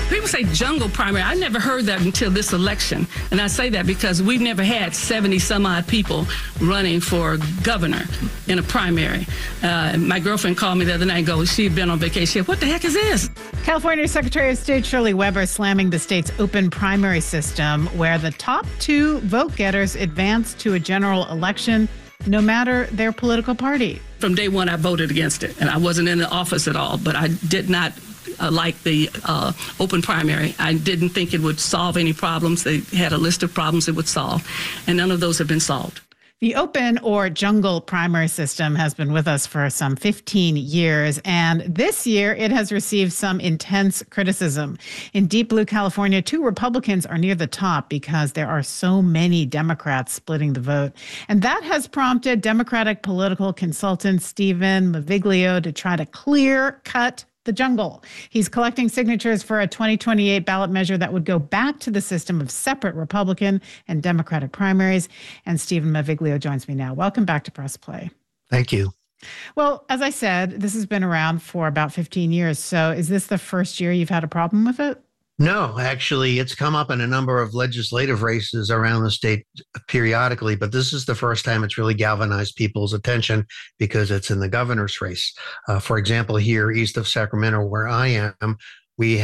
People say jungle primary. I never heard that until this election. And I say that because we've never had 70 some odd people running for governor in a primary. My girlfriend called me the other night and goes, she had been on vacation. She said, what the heck is this? California Secretary of State Shirley Weber slamming the state's open primary system where the top two vote getters advance to a general election no matter their political party. From day one, I voted against it. And I wasn't in the office at all, but I did not like the open primary. I didn't think it would solve any problems. They had a list of problems it would solve, and none of those have been solved. The open or jungle primary system has been with us for some 15 years, and this year it has received some intense criticism. In Deep Blue, California, 2 Republicans are near the top because there are so many Democrats splitting the vote. And that has prompted Democratic political consultant Stephen Maviglio to try to clear-cut the jungle. He's collecting signatures for a 2028 ballot measure that would go back to the system of separate Republican and Democratic primaries. And Stephen Maviglio joins me now. Welcome back to Press Play. Thank you. Well, as I said, this has been around for about 15 years. So is this the first year you've had a problem with it? No, actually, it's come up in a number of legislative races around the state periodically, but this is the first time it's really galvanized people's attention because it's in the governor's race. For example, here east of Sacramento, where I am, we